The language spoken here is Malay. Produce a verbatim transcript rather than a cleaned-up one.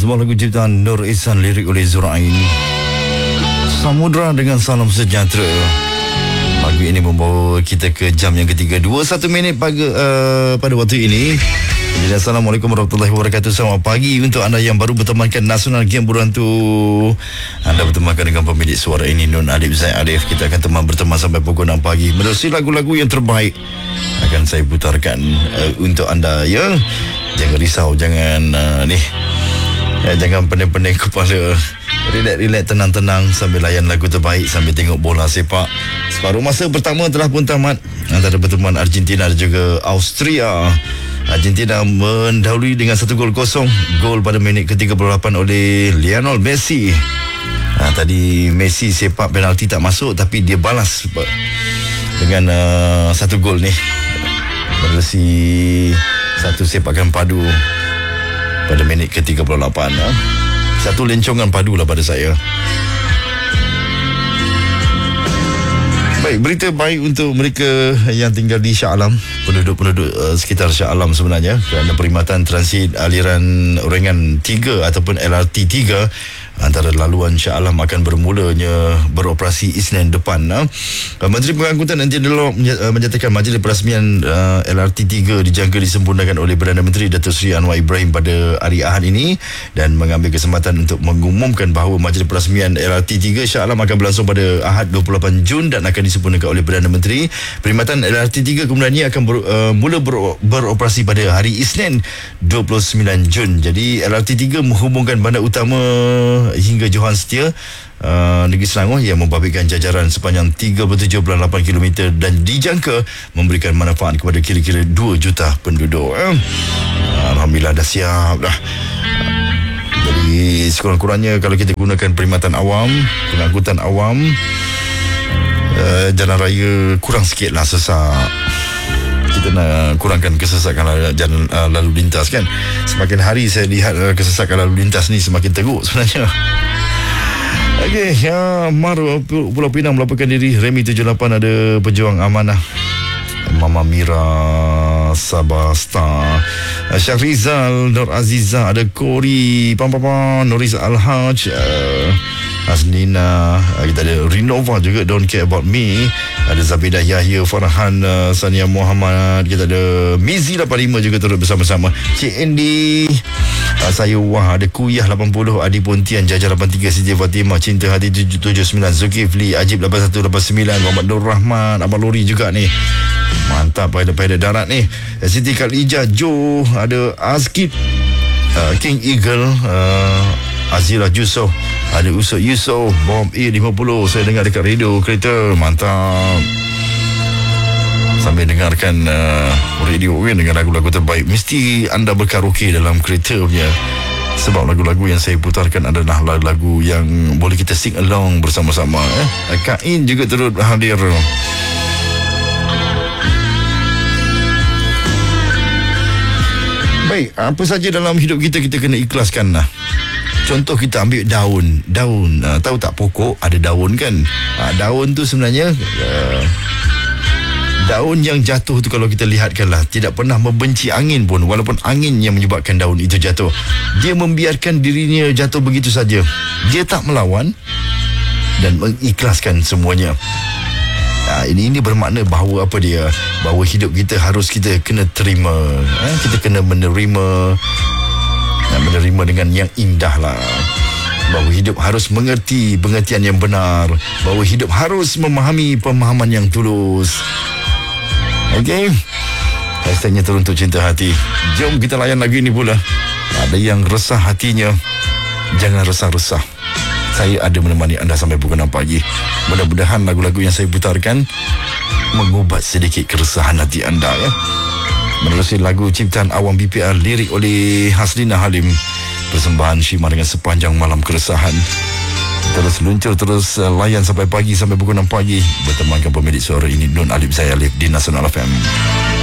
Sebuah lagu ciptaan Nur Ihsan, lirik oleh Zurain. Samudra dengan salam sejahtera. Lagu ini membawa kita ke jam yang ketiga, dua puluh satu minit pagi, uh, pada waktu ini. Jadi Assalamualaikum warahmatullahi wabarakatuh. Selamat pagi untuk anda yang baru bertemankan Nasional Game Berantu. Anda bertemankan dengan pemilik suara ini, Nun Alif Zaid Alif. Kita akan teman berteman sampai pukul enam pagi. Menerusi lagu-lagu yang terbaik akan saya putarkan uh, untuk anda, ya. Jangan risau, jangan uh, ni ya, jangan pening-pening kepala. Relax-relax, tenang-tenang sambil layan lagu terbaik, sambil tengok bola sepak. Separuh masa pertama telah pun tamat antara pertemuan Argentina dan juga Austria. Argentina mendahului dengan satu gol kosong. Gol pada minit ke tiga puluh lapan oleh Lionel Messi. Ha, tadi Messi sepak penalti tak masuk, tapi dia balas dengan uh, satu gol ni. Menerusi satu sepakan padu pada minit ke tiga puluh lapan. Ha? Satu lencongan padu lah pada saya. Baik, berita baik untuk mereka yang tinggal di Shah Alam, penduduk-penduduk uh, sekitar Shah Alam sebenarnya, kerana perkhidmatan transit aliran Orengan tiga ataupun L R T tiga antara laluan Shah Alam akan bermulanya beroperasi Isnin depan. Uh. Menteri Pengangkutan Nanti Delok menyatakan majlis perasmian uh, L R T tiga dijangka disempurnakan oleh Perdana Menteri Datuk Seri Anwar Ibrahim pada hari Ahad ini, dan mengambil kesempatan untuk mengumumkan bahawa majlis perasmian L R T tiga Shah Alam akan berlangsung pada Ahad dua puluh lapan Jun dan akan disempurnakan oleh Perdana Menteri. Perkhidmatan L R T tiga kemudian ini akan ber, uh, mula ber, beroperasi pada hari Isnin dua puluh sembilan Jun. Jadi L R T tiga menghubungkan bandar utama hingga Johan Setia, uh, Negeri Selangor, yang membabitkan jajaran sepanjang tiga puluh tujuh perpuluhan lapan kilometer dan dijangka memberikan manfaat kepada kira-kira dua juta penduduk. Eh. Alhamdulillah dah siap dah. Jadi sekurang-kurangnya kalau kita gunakan perkhidmatan awam, pengangkutan awam, uh, jalan raya kurang sikit lah sesak. Kita nak kurangkan kesesakan jalan uh, lalu lintas, kan. Semakin hari saya lihat uh, kesesakan lalu lintas ni semakin teruk sebenarnya. Okey, ya, Maru Pulau Pinang melaporkan diri. Remi tujuh lapan ada pejuang amanah, Mama Mira Sabah Star, Syahrizal, Nur Aziza, ada Kori Pam Pam Pam, Noris Al-Haj, uh, Aslina, uh, kita ada Renova juga, Don't Care About Me, ada Zabidah Yahya, Farhan, uh, Sania Muhammad, kita ada Mizi lapan puluh lima juga turut bersama-sama, Cik Andy, uh, saya Wah, ada Kuyah lapan puluh, Adi Pontian, Jajar lapan puluh tiga, Siti Fatimah, Cinta Hati tujuh tujuh sembilan, Zulkifli, Ajib lapan satu lapan sembilan, Muhammad Nur Rahman, Abang Lori juga ni. Mantap, pilot-pilot darat ni. Siti Khalijah, Jo, ada Azkid, uh, King Eagle, uh, Azira Yusof, ada Usop Yusof, Bom A lima puluh. Saya dengar dekat radio kereta. Mantap. Sambil dengarkan uh, radio kan, dengan lagu-lagu terbaik. Mesti anda berkaraoke dalam kereta punya, sebab lagu-lagu yang saya putarkan adalah lagu-lagu yang boleh kita sing along bersama-sama. eh. Kain juga turut hadir. Baik, apa saja dalam hidup kita kita kena ikhlaskan lah. Contoh, kita ambil daun, daun, uh, tahu tak pokok ada daun, kan? Uh, daun tu sebenarnya uh, daun yang jatuh tu, kalau kita lihatkanlah, tidak pernah membenci angin pun, walaupun angin yang menyebabkan daun itu jatuh. Dia membiarkan dirinya jatuh begitu saja. Dia tak melawan dan mengikhlaskan semuanya. Ha, ini ini bermakna bahawa apa dia? Bahawa hidup kita harus kita kena terima. Ha, kita kena menerima, ha, menerima dengan yang indah lah. Bahawa hidup harus mengerti pengertian yang benar. Bahawa hidup harus memahami pemahaman yang tulus. Okey. Hashtagnya teruntuk cinta hati. Jom kita layan lagi ni pula. Ada yang resah hatinya, jangan resah-resah. Saya ada menemani anda sampai pukul enam pagi. Mudah-mudahan lagu-lagu yang saya putarkan mengubat sedikit keresahan hati anda, ya. Menerusi lagu ciptaan Awam B P R, lirik oleh Haslina Halim, persembahan Syima dengan Sepanjang Malam Keresahan. Terus luncur, terus uh, layan sampai pagi, sampai pukul enam pagi. Bertemankan pemilik suara ini, Nun Alif Zaid Alif di Nasional F M.